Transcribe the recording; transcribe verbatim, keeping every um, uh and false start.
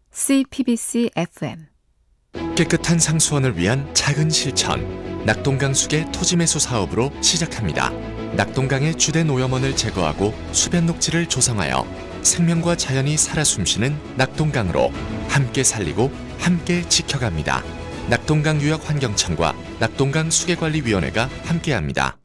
씨피비씨 에프엠 깨끗한 상수원을 위한 작은 실천, 낙동강 수계 토지 매수 사업으로 시작합니다. 낙동강의 주된 오염원을 제거하고 수변 녹지를 조성하여 생명과 자연이 살아 숨쉬는 낙동강으로 함께 살리고 함께 지켜갑니다. 낙동강 유역환경청과 낙동강 수계관리위원회가 함께합니다.